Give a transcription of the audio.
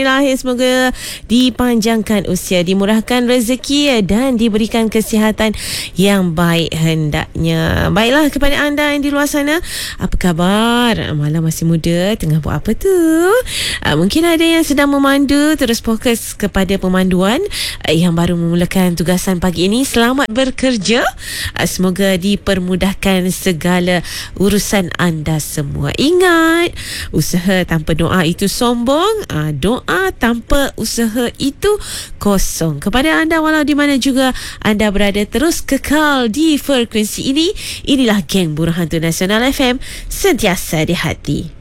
Lahir, semoga dipanjangkan usia, dimurahkan rezeki dan diberikan kesihatan yang baik hendaknya. Baiklah, kepada anda yang di luar sana, apa khabar? Malam masih muda, tengah buat apa tu? Mungkin ada yang sedang memandu, terus fokus kepada pemanduan. Yang baru memulakan tugasan pagi ini, selamat bekerja. Semoga dipermudahkan segala urusan anda semua. Ingat, usaha tanpa doa itu sombong. Doa tanpa usaha itu kosong. Kepada anda walau di mana juga anda berada, terus kekal di frekuensi ini. Inilah Geng Burhantu Nasional FM, sentiasa di hati.